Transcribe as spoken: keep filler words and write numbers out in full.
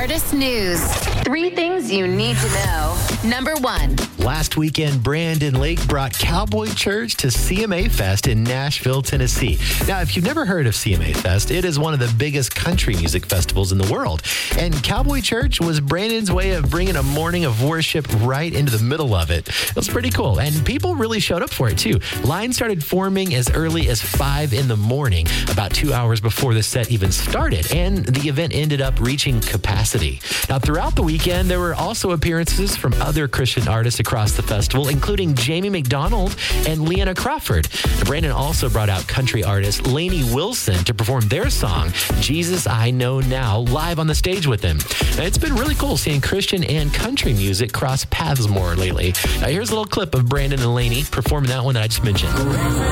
Artist News. Three things you need to know. Number one. Last weekend, Brandon Lake brought Cowboy Church to C M A Fest in Nashville, Tennessee. Now, if you've never heard of C M A Fest, it is one of the biggest country music festivals in the world. And Cowboy Church was Brandon's way of bringing a morning of worship right into the middle of it. It was pretty cool. And people really showed up for it, too. Lines started forming as early as five in the morning, about two hours before the set even started. And the event ended up reaching capacity. Now, throughout the weekend, there were also appearances from other Christian artists across the festival, including Jamie McDonald and Leanna Crawford. Brandon also brought out country artist Lainey Wilson to perform their song, Jesus I Know Now, live on the stage with him. Now, it's been really cool seeing Christian and country music cross paths more lately. Now, here's a little clip of Brandon and Lainey performing that one that I just mentioned.